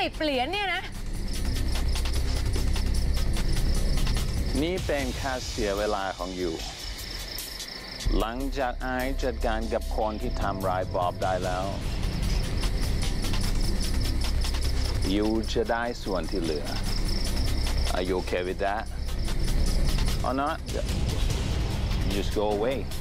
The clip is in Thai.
10 เหรียญเนี่ยนะนี่เป็นแค่เสียเวลาของอยู่หลังจากไอจัดการกับคนที่ทำร้ายบ๊อบได้แล้วยูจะได้ส่วนที่เหลือ Are you okay with that or not? Just go away.